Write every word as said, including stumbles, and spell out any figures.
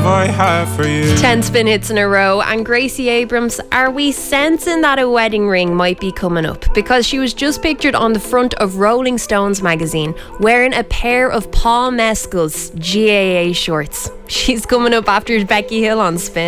I have for you. ten spin hits in a row. And Gracie Abrams, are we sensing that a wedding ring might be coming up? Because she was just pictured on the front of Rolling Stones magazine wearing a pair of Paul Mescal's G A A shorts. She's coming up after Becky Hill on Spin.